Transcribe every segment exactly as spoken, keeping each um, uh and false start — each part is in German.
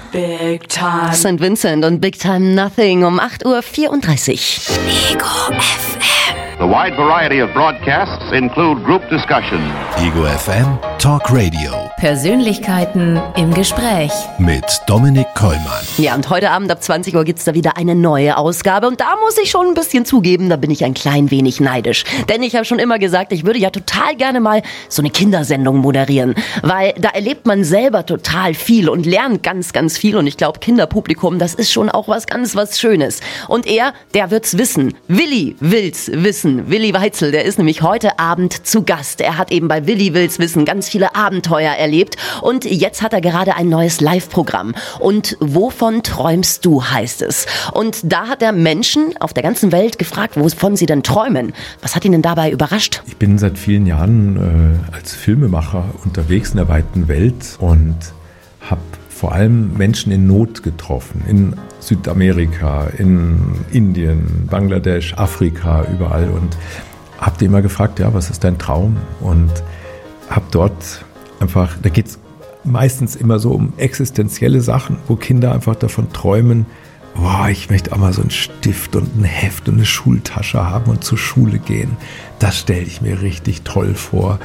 Big Time. Saint Vincent und Big Time Nothing um acht Uhr vierunddreißig. Ego F M. The wide variety of broadcasts include group discussion. Ego F M Talk Radio. Persönlichkeiten im Gespräch. Mit Dominik Kollmann. Ja, und heute Abend ab zwanzig Uhr gibt's da wieder eine neue Ausgabe. Und da muss ich schon ein bisschen zugeben, da bin ich ein klein wenig neidisch. Denn ich habe schon immer gesagt, ich würde ja total gerne mal so eine Kindersendung moderieren. Weil da erlebt man selber total viel und lernt ganz, ganz viel. Und ich glaube, Kinderpublikum, das ist schon auch was ganz was Schönes. Und er, der wird's wissen. Willi will's wissen. Willi Weitzel, der ist nämlich heute Abend zu Gast. Er hat eben bei Willi will's wissen ganz viele Abenteuer erlebt. Und jetzt hat er gerade ein neues Live-Programm. Und wovon träumst du, heißt es. Und da hat er Menschen auf der ganzen Welt gefragt, wovon sie denn träumen. Was hat ihn denn dabei überrascht? Ich bin seit vielen Jahren äh, als Filmemacher unterwegs in der weiten Welt und habe vor allem Menschen in Not getroffen, in Südamerika, in Indien, Bangladesch, Afrika, überall, und habe die immer gefragt, ja, was ist dein Traum? Und habe dort einfach, da geht es meistens immer so um existenzielle Sachen, wo Kinder einfach davon träumen, boah, ich möchte auch mal so einen Stift und ein Heft und eine Schultasche haben und zur Schule gehen. Das stelle ich mir richtig toll vor.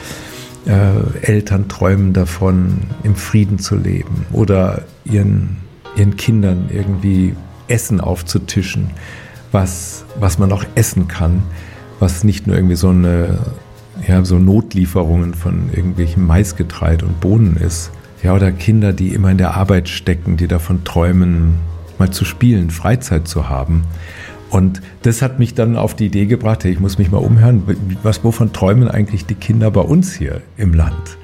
Äh, Eltern träumen davon, im Frieden zu leben oder ihren, ihren Kindern irgendwie Essen aufzutischen, was, was man auch essen kann, was nicht nur irgendwie so eine, ja, so Notlieferungen von irgendwelchem Maisgetreide und Bohnen ist. Ja, oder Kinder, die immer in der Arbeit stecken, die davon träumen, mal zu spielen, Freizeit zu haben. Und das hat mich dann auf die Idee gebracht, hey, ich muss mich mal umhören, was, wovon träumen eigentlich die Kinder bei uns hier im Land?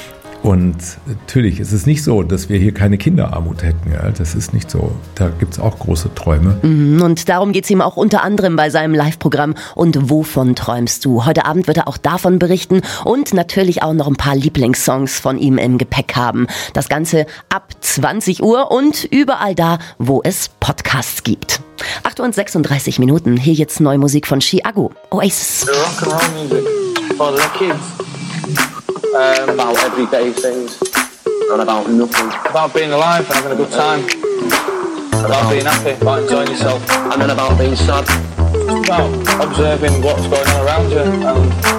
Und natürlich ist es nicht so, dass wir hier keine Kinderarmut hätten. Ja? Das ist nicht so. Da gibt es auch große Träume. Und darum geht es ihm auch unter anderem bei seinem Live-Programm Und wovon träumst du? Heute Abend wird er auch davon berichten und natürlich auch noch ein paar Lieblingssongs von ihm im Gepäck haben. Das Ganze ab zwanzig Uhr und überall da, wo es Podcasts gibt. acht Uhr und sechsunddreißig Minuten. Hier jetzt neue Musik von Chiago. Oasis. Rock'n'roll music for the kids. Um, about everyday things. Not about nothing. About being alive and having a good time. About being happy, about enjoying yourself. And then about being sad. Just about observing what's going on around you and